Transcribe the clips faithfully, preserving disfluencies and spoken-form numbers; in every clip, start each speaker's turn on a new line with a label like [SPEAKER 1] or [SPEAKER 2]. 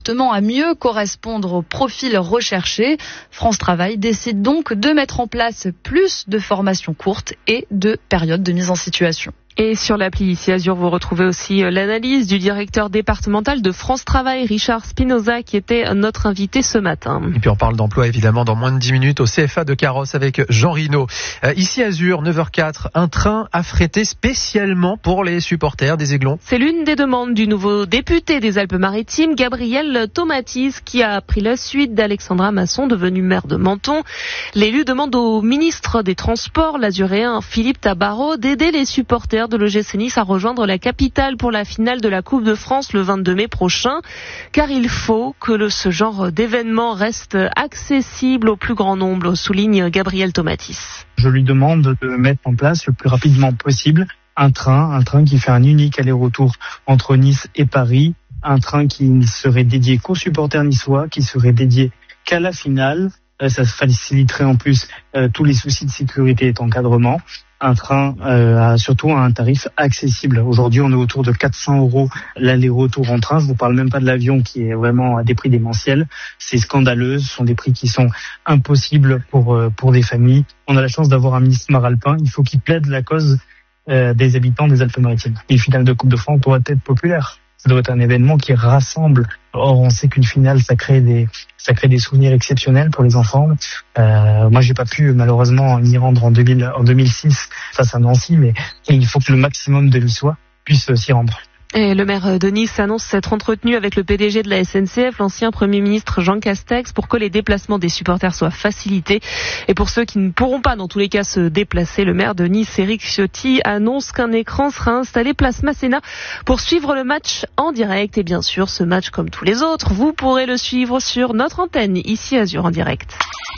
[SPEAKER 1] À mieux correspondre au profil recherché. France Travail décide donc de mettre en place plus de formations courtes et de périodes de mise en situation.
[SPEAKER 2] Et sur l'appli Ici Azur, vous retrouvez aussi l'analyse du directeur départemental de France Travail, Richard Spinoza, qui était notre invité ce matin.
[SPEAKER 3] Et puis on parle d'emploi évidemment dans moins de dix minutes au C F A de Carros avec Jean Rino. Euh, Ici Azur, neuf heures quatre, un train affrété spécialement pour les supporters des Aiglons.
[SPEAKER 2] C'est l'une des demandes du nouveau député des Alpes-Maritimes, Gabriel Tomatis, qui a pris la suite d'Alexandra Masson, devenue maire de Menton. L'élu demande au ministre des Transports, l'azuréen Philippe Tabarot, d'aider les supporters de l'O G C Nice à rejoindre la capitale pour la finale de la Coupe de France le vingt-deux mai prochain, car il faut que le, ce genre d'événement reste accessible au plus grand nombre, souligne Gabriel Tomatis.
[SPEAKER 4] Je lui demande de mettre en place le plus rapidement possible un train, un train qui fait un unique aller-retour entre Nice et Paris, un train qui ne serait dédié qu'aux supporters niçois, qui serait dédié qu'à la finale. Ça faciliterait en plus euh, tous les soucis de sécurité et d'encadrement. Un train euh, à, surtout à un tarif accessible. Aujourd'hui, on est autour de quatre cents euros l'aller-retour en train. Je vous parle même pas de l'avion qui est vraiment à des prix démentiels. C'est scandaleux. Ce sont des prix qui sont impossibles pour euh, pour des familles. On a la chance d'avoir un ministre maralpin. Il faut qu'il plaide la cause euh, des habitants des Alpes-Maritimes. Les finales de Coupe de France doivent être populaires. Ça doit être un événement qui rassemble. Or, on sait qu'une finale, ça crée des, ça crée des souvenirs exceptionnels pour les enfants. Euh, moi, j'ai pas pu, malheureusement, m'y rendre en deux mille, en deux mille six face à Nancy, mais il faut que le maximum de Niçois puisse s'y rendre.
[SPEAKER 2] Et le maire de Nice annonce s'être entretenu avec le P D G de la S N C F, l'ancien Premier ministre Jean Castex, pour que les déplacements des supporters soient facilités. Et pour ceux qui ne pourront pas, dans tous les cas, se déplacer, le maire de Nice, Éric Ciotti, annonce qu'un écran sera installé place Masséna pour suivre le match en direct. Et bien sûr, ce match, comme tous les autres, vous pourrez le suivre sur notre antenne, Ici Azur, en direct.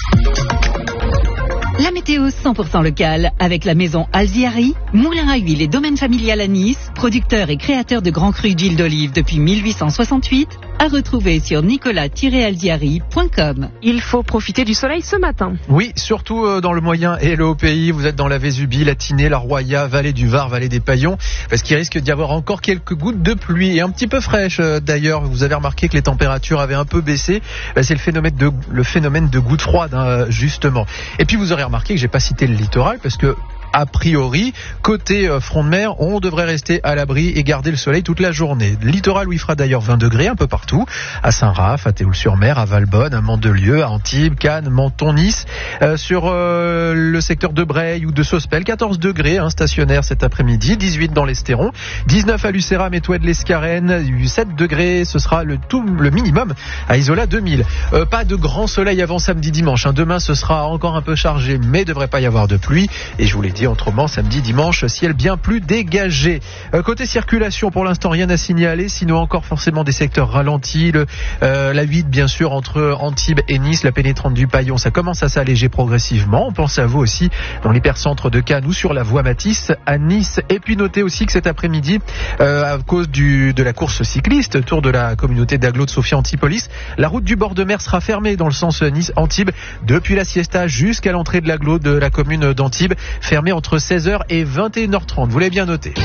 [SPEAKER 5] La météo cent pour cent locale avec la maison Alziari, moulin à huile et domaine familial à Nice, producteur et créateur de grands crus d'huile d'olive depuis mille huit cent soixante-huit, à retrouver sur nicolas tiret alziari point com.
[SPEAKER 2] Il faut profiter du soleil ce matin.
[SPEAKER 3] Oui, surtout dans le moyen et le haut pays. Vous êtes dans la Vésubie, la Tinée, la Roya, vallée du Var, vallée des Paillons, parce qu'il risque d'y avoir encore quelques gouttes de pluie et un petit peu fraîches d'ailleurs. Vous avez remarqué que les températures avaient un peu baissé. C'est le phénomène de, le phénomène de gouttes froides, hein, justement. Et puis vous aurez remarqué que j'ai pas cité le littoral parce que a priori, côté front de mer, on devrait rester à l'abri et garder le soleil toute la journée. Littoral où il fera d'ailleurs vingt degrés un peu partout, à Saint-Raph, à Théoul-sur-Mer, à Valbonne, à Mandelieu, à Antibes, Cannes, Menton, Nice. Euh, sur euh, le secteur de Breil ou de Sospel, quatorze degrés hein, stationnaire cet après-midi, dix-huit dans l'Estéron, dix-neuf à Lucéram, Métoued-l'Escarène, sept degrés, ce sera le tout le minimum à Isola deux mille. Euh, pas de grand soleil avant samedi dimanche. Hein. Demain ce sera encore un peu chargé, mais devrait pas y avoir de pluie. Et je vous l'ai dit autrement, samedi, dimanche, ciel bien plus dégagé. Euh, côté circulation, pour l'instant, rien à signaler, sinon encore forcément des secteurs ralentis. Le, euh, la huit, bien sûr, entre Antibes et Nice, la pénétrante du Paillon, ça commence à s'alléger progressivement. On pense à vous aussi dans l'hypercentre de Cannes ou sur la voie Matisse à Nice. Et puis notez aussi que cet après-midi, euh, à cause du, de la course cycliste, autour de la communauté d'agglo de Sophia Antipolis, la route du bord de mer sera fermée dans le sens Nice-Antibes depuis la siesta jusqu'à l'entrée de l'agglo de la commune d'Antibes, fermée entre seize heures et vingt et une heures trente. Vous l'avez bien noté.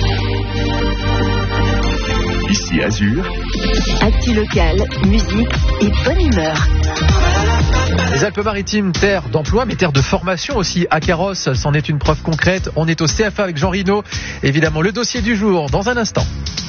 [SPEAKER 6] Ici Azur.
[SPEAKER 7] Actu local, musique et bonne humeur.
[SPEAKER 3] Les Alpes-Maritimes, terre d'emploi, mais terre de formation aussi. À Carros, c'en est une preuve concrète. On est au C F A avec Jean Rino. Évidemment, le dossier du jour dans un instant.